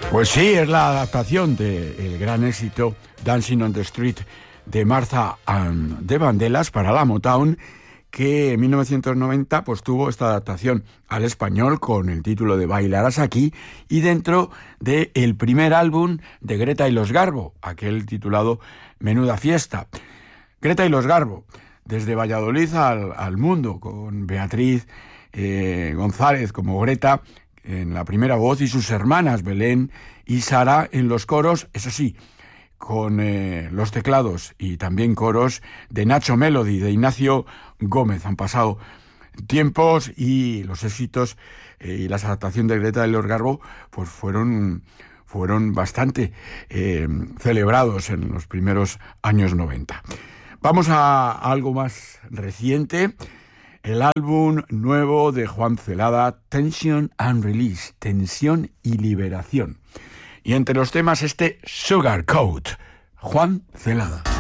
Pues sí, es la adaptación del gran éxito Dancing on the Street de Martha and the Vandellas para la Motown, que en 1990 pues tuvo esta adaptación al español con el título de Bailarás aquí, y dentro del primer álbum de Greta y los Garbo, aquel titulado Menuda Fiesta. Greta y los Garbo, desde Valladolid al mundo, con Beatriz González como Greta en la primera voz y sus hermanas Belén y Sara en los coros, eso sí, con los teclados y también coros de Nacho Melody, de Ignacio Gómez. Han pasado tiempos y los éxitos y las adaptaciones de Greta y los Garbo pues fueron bastante celebrados en los primeros años 90. Vamos a algo más reciente. El álbum nuevo de Juan Celada, Tension and Release, Tensión y Liberación. Y entre los temas Sugar Coat, Juan Celada.